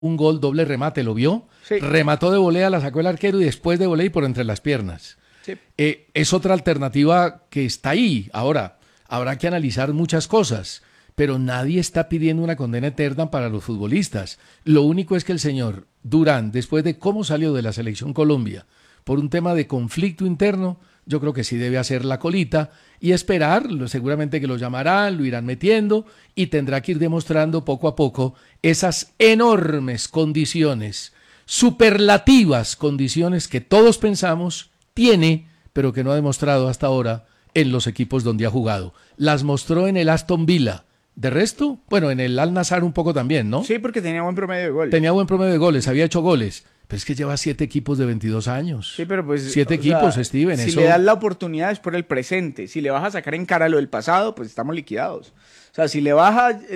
un gol, doble remate, ¿lo vio? Sí. Remató de volea, la sacó el arquero y después de volea y por entre las piernas. Sí. Es otra alternativa que está ahí. Ahora, habrá que analizar muchas cosas, pero nadie está pidiendo una condena eterna para los futbolistas. Lo único es que el señor Durán, después de cómo salió de la Selección Colombia, por un tema de conflicto interno, yo creo que sí debe hacer la colita y esperar, seguramente que lo llamarán, lo irán metiendo y tendrá que ir demostrando poco a poco esas enormes condiciones, superlativas condiciones que todos pensamos tiene, pero que no ha demostrado hasta ahora en los equipos donde ha jugado. Las mostró en el Aston Villa. De resto, bueno, en el Al Nassr un poco también, ¿no? Sí, porque tenía buen promedio de goles. Tenía buen promedio de goles, había hecho goles. Pero es que lleva 7 equipos de 22 años. Sí, pero pues... 7 equipos, Steven. Si eso... le das la oportunidad es por el presente. Si le vas a sacar en cara lo del pasado, pues estamos liquidados. O sea, si le vas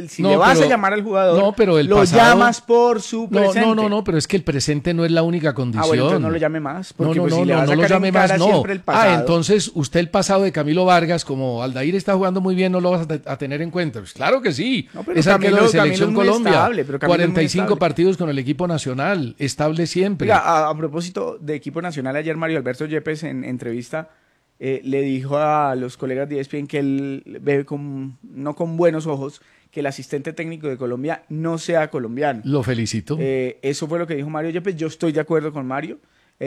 a llamar al jugador, no, pero el lo pasado... llamas por su presente. No, pero es que el presente no es la única condición. Bueno, entonces no lo llame más. Porque No, si le vas a no lo sacar llame en cara más, no. siempre el pasado... entonces usted el pasado de Camilo Vargas, como Aldair está jugando muy bien, no lo vas a tener en cuenta. Pues claro que sí. No, pero es arquero de Selección Camilo es Colombia. Estable, pero 45 partidos con el equipo nacional. Estable siempre. Mira, a propósito de equipo nacional, ayer Mario Alberto Yepes en entrevista le dijo a los colegas de ESPN que él ve no con buenos ojos que el asistente técnico de Colombia no sea colombiano. Lo felicito. Eso fue lo que dijo Mario Yepes. Yo estoy de acuerdo con Mario.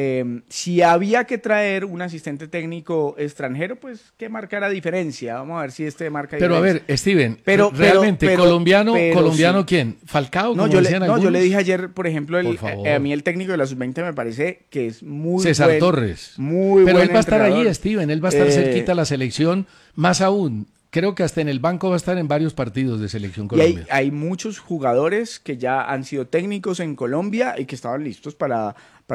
Si había que traer un asistente técnico extranjero, pues que marcara diferencia. Vamos a ver si este marca diferencia. Pero a ver, Steven, realmente, colombiano sí. ¿Quién? ¿Falcao? No, yo le dije ayer, por ejemplo, a mí el técnico de la sub-20 me parece que es muy César Torres. Muy pero buen él va a estar entrenador. ahí, Steven, él va a estar cerquita a la selección, más aún. Creo que hasta en el banco va a estar en varios partidos de Selección Colombia. Y hay muchos jugadores que ya han sido técnicos en Colombia y que estaban listos para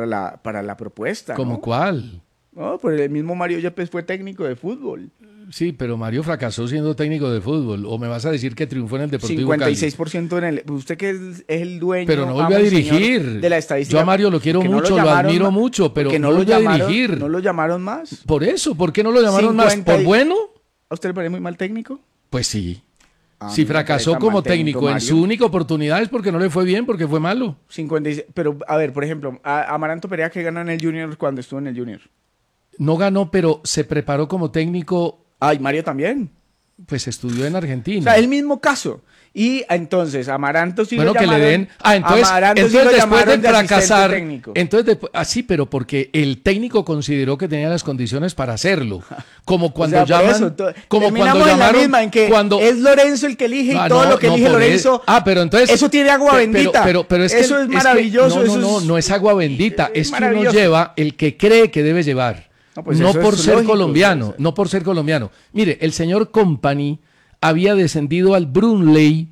la propuesta. ¿Cómo ¿no? cuál? No, pues el mismo Mario Yepes fue técnico de fútbol. Sí, pero Mario fracasó siendo técnico de fútbol. ¿O me vas a decir que triunfó en el Deportivo 56% Cali? en el... Usted que es el dueño... Pero no vuelve a dirigir. De la estadística. Yo a Mario lo quiero mucho, lo admiro mucho, pero no lo vuelve a dirigir. ¿No lo llamaron más? Por eso, ¿por qué no lo llamaron más? ¿Por bueno? ¿A usted le parece muy mal técnico? Pues sí. Si fracasó como técnico en su única oportunidad es porque no le fue bien, porque fue malo. 56, pero, a ver, por ejemplo, Amaranto Perea que ganó en el Junior cuando estuvo en el Junior. No ganó, pero se preparó como técnico. Ay, Mario también. Pues estudió en Argentina. O sea, el mismo caso. Y entonces, Amaranto sí bueno, lo llamaron. Que le den. Entonces sí después de fracasar. Así, pero porque el técnico consideró que tenía las condiciones para hacerlo. Como cuando llaman. Como cuando llamaron. En la misma, en que es Lorenzo el que elige y todo lo que elige Lorenzo. Pero entonces. Eso tiene agua bendita. Pero es que eso es maravilloso. No es agua bendita. Es que uno lleva el que cree que debe llevar. No por ser colombiano. No por ser colombiano. Mire, el señor Company había descendido al Brunley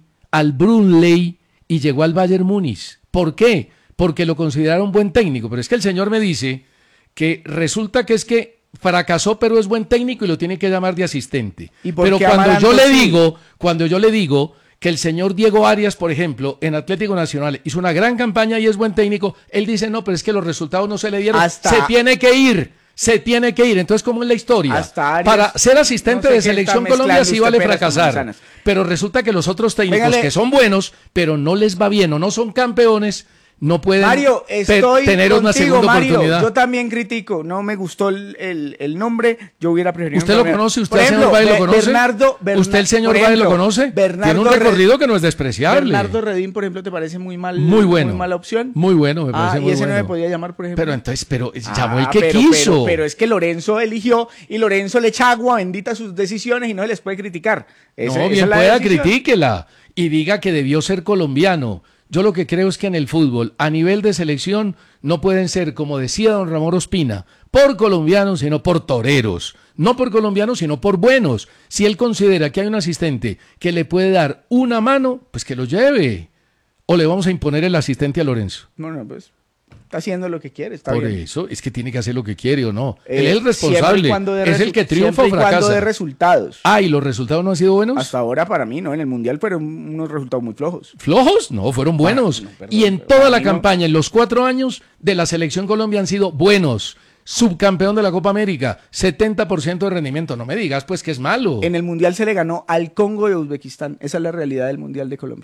y llegó al Bayern Múnich. ¿Por qué? Porque lo consideraron buen técnico. Pero es que el señor me dice que resulta que es que fracasó, pero es buen técnico y lo tiene que llamar de asistente. Pero cuando yo le digo que el señor Diego Arias, por ejemplo, en Atlético Nacional hizo una gran campaña y es buen técnico, él dice, no, pero es que los resultados no se le dieron. Se tiene que ir. Entonces, ¿cómo es la historia? Para ser asistente de Selección Colombia sí vale fracasar, pero resulta que los otros técnicos que son buenos, pero no les va bien o no son campeones, no pueden tener una segunda oportunidad. Yo también critico, no me gustó el nombre, yo hubiera preferido... ¿Usted lo conoce? ¿Usted, señor Valle, lo conoce? ¿Usted, el señor Valle, lo conoce? Tiene un recorrido que no es despreciable. Bernardo Redín, por ejemplo, ¿te parece muy mal? Muy bueno. Muy mala opción. Muy bueno, me parece muy bueno. Y ese no me podía llamar, por ejemplo. Pero llamó el que quiso. Pero es que Lorenzo eligió y Lorenzo le echa agua bendita a sus decisiones y no se les puede criticar. No, bien pueda, critíquela y diga que debió ser colombiano. Yo lo que creo es que en el fútbol, a nivel de selección, no pueden ser, como decía don Ramón Ospina, por colombianos, sino por toreros. No por colombianos, sino por buenos. Si él considera que hay un asistente que le puede dar una mano, pues que lo lleve. ¿O le vamos a imponer el asistente a Lorenzo? No, pues está haciendo lo que quiere, está por bien. Eso, es que tiene que hacer lo que quiere o no. Él es el responsable, es el que triunfa o fracasa. Cuando de resultados. ¿Y los resultados no han sido buenos? Hasta ahora para mí, ¿no? En el Mundial fueron unos resultados muy flojos. ¿Flojos? No, fueron buenos. Y en toda la campaña, en los 4 años de la Selección Colombia han sido buenos. Subcampeón de la Copa América, 70% de rendimiento. No me digas pues que es malo. En el Mundial se le ganó al Congo de Uzbekistán. Esa es la realidad del Mundial de Colombia.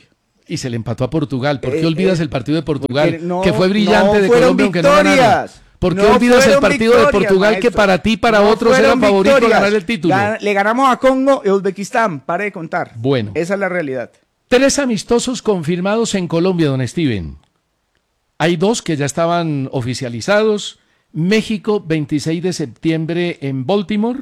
Y se le empató a Portugal. ¿Por qué olvidas el partido de Portugal? Que fue brillante de Colombia, aunque no ganaron. ¿Por qué olvidas el partido de Portugal, maestro, que para ti y para otros era favorito a ganar el título? Le ganamos a Congo y Uzbekistán, pare de contar. Bueno. Esa es la realidad. 3 amistosos confirmados en Colombia, don Steven. Hay 2 que ya estaban oficializados. México, 26 de septiembre en Baltimore.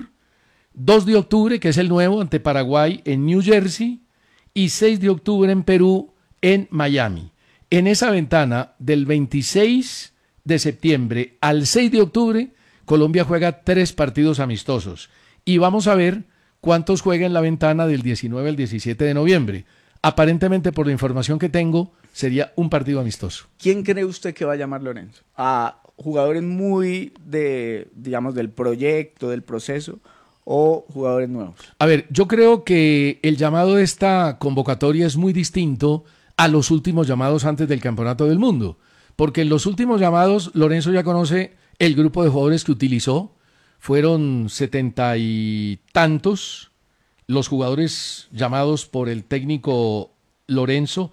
2 de octubre, que es el nuevo, ante Paraguay en New Jersey. Y 6 de octubre en Perú, en Miami. En esa ventana, del 26 de septiembre al 6 de octubre, Colombia juega 3 partidos amistosos. Y vamos a ver cuántos juega en la ventana del 19 al 17 de noviembre. Aparentemente, por la información que tengo, sería un partido amistoso. ¿Quién cree usted que va a llamar Lorenzo? ¿A jugadores muy del proyecto, del proceso, o jugadores nuevos? A ver, yo creo que el llamado de esta convocatoria es muy distinto a los últimos llamados antes del Campeonato del Mundo. Porque en los últimos llamados, Lorenzo ya conoce el grupo de jugadores que utilizó. Fueron 70 y tantos los jugadores llamados por el técnico Lorenzo,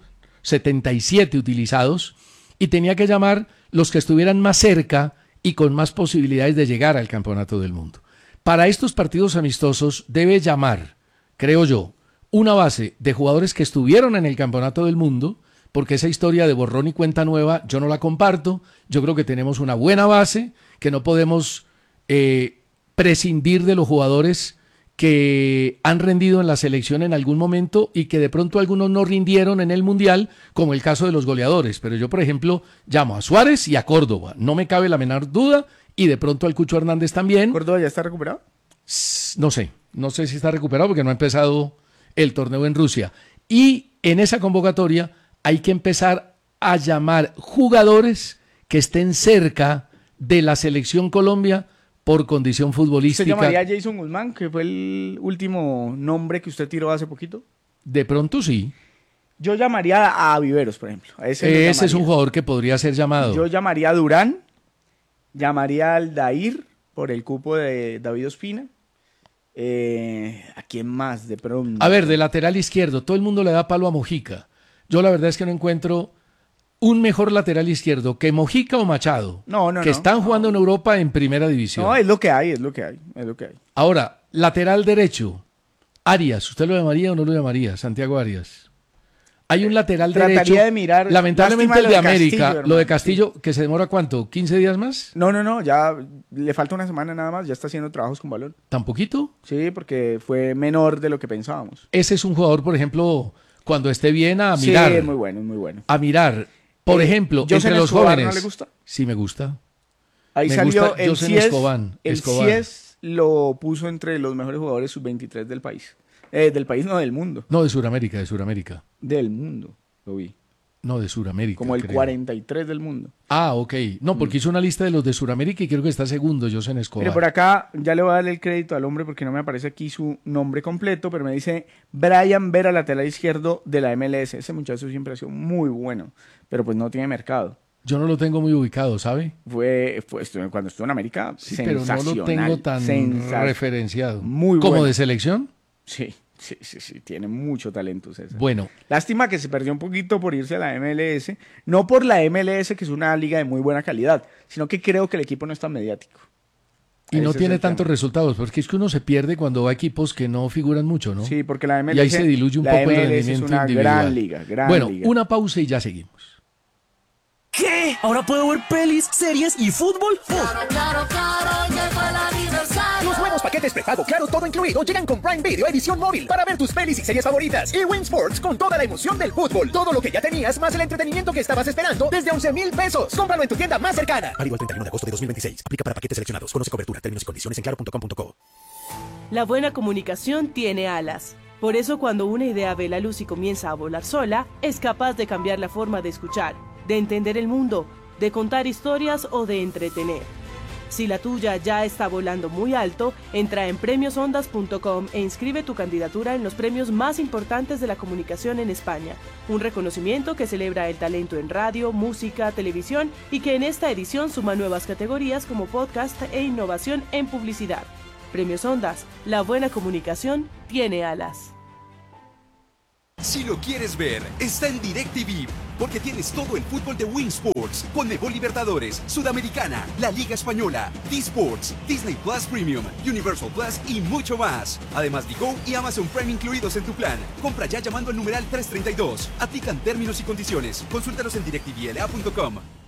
77 utilizados, y tenía que llamar los que estuvieran más cerca y con más posibilidades de llegar al Campeonato del Mundo. Para estos partidos amistosos debe llamar, creo yo, una base de jugadores que estuvieron en el Campeonato del Mundo, porque esa historia de borrón y cuenta nueva yo no la comparto. Yo creo que tenemos una buena base, que no podemos prescindir de los jugadores que han rendido en la selección en algún momento y que de pronto algunos no rindieron en el Mundial, como el caso de los goleadores. Pero yo, por ejemplo, llamo a Suárez y a Córdoba, no me cabe la menor duda, y de pronto al Cucho Hernández también. ¿Córdoba ya está recuperado? No sé si está recuperado porque no ha empezado el torneo en Rusia. Y en esa convocatoria hay que empezar a llamar jugadores que estén cerca de la selección Colombia por condición futbolística. ¿Usted llamaría a Jason Guzmán, que fue el último nombre que usted tiró hace poquito? De pronto sí. Yo llamaría a Viveros, por ejemplo. Ese es un jugador que podría ser llamado. Yo llamaría a Durán, llamaría a Aldair por el cupo de David Ospina. ¿A quién más de pronto? A ver, de lateral izquierdo, todo el mundo le da palo a Mojica. Yo la verdad es que no encuentro un mejor lateral izquierdo que Mojica o Machado, que están jugando en Europa en primera división. No, es lo que hay. Ahora, lateral derecho, Arias, ¿usted lo llamaría o no lo llamaría? Santiago Arias. Hay un lateral derecho, de mirar, lamentablemente el de América, Castillo, lo de Castillo, que se demora ¿cuánto? ¿15 días más? No, ya le falta una semana nada más, ya está haciendo trabajos con balón. ¿Tan poquito? Sí, porque fue menor de lo que pensábamos. Ese es un jugador, por ejemplo, cuando esté bien a mirar. Sí, es muy bueno. A mirar. Por ejemplo, entre los jóvenes. ¿No le gusta? Sí, me gusta. Ahí me salió gusta el Escobar. El CIES lo puso entre los mejores jugadores sub-23 del país. Del país, no, del mundo. No, de Sudamérica. Del mundo, lo vi. No, de Sudamérica. Como el 43 del mundo. Ah, ok. No, porque hizo una lista de los de Sudamérica y creo que está segundo, José Escobar. Mire, por acá ya le voy a darle el crédito al hombre porque no me aparece aquí su nombre completo, pero me dice Brian Vera, lateral izquierdo de la MLS. Ese muchacho siempre ha sido muy bueno, pero pues no tiene mercado. Yo no lo tengo muy ubicado, ¿sabe? Cuando estuvo en América, sí, pero no lo tengo tan referenciado. Muy ¿Como bueno. de selección? Sí, tiene mucho talento César. Bueno. Lástima que se perdió un poquito por irse a la MLS, no por la MLS, que es una liga de muy buena calidad, sino que creo que el equipo no es tan mediático. Y no tiene tantos resultados, porque es que uno se pierde cuando va a equipos que no figuran mucho, ¿no? Sí, porque la MLS, y ahí se diluye un poco el rendimiento es una individual. Gran liga. Una pausa y ya seguimos. ¿Qué? ¿Ahora puedo ver pelis, series y fútbol? Claro, llegó el aniversario. Los nuevos paquetes prepago Claro Todo Incluido llegan con Prime Video edición móvil para ver tus pelis y series favoritas. Y Win Sports con toda la emoción del fútbol. Todo lo que ya tenías más el entretenimiento que estabas esperando desde 11,000 pesos. Cómpralo en tu tienda más cercana. Válido al 31 de agosto de 2026. Aplica para paquetes seleccionados. Conoce cobertura, términos y condiciones en claro.com.co. La buena comunicación tiene alas. Por eso cuando una idea ve la luz y comienza a volar sola, es capaz de cambiar la forma de escuchar, de entender el mundo, de contar historias o de entretener. Si la tuya ya está volando muy alto, entra en premiosondas.com e inscribe tu candidatura en los premios más importantes de la comunicación en España. Un reconocimiento que celebra el talento en radio, música, televisión y que en esta edición suma nuevas categorías como podcast e innovación en publicidad. Premios Ondas, la buena comunicación tiene alas. Si lo quieres ver, está en DirecTV, porque tienes todo el fútbol de Win Sports, Conmebol Libertadores, Sudamericana, la Liga Española, D-Sports, Disney Plus Premium, Universal Plus y mucho más. Además, Digo y Amazon Prime incluidos en tu plan. Compra ya llamando al numeral 332. Aplican términos y condiciones. Consúltalos en directvla.com.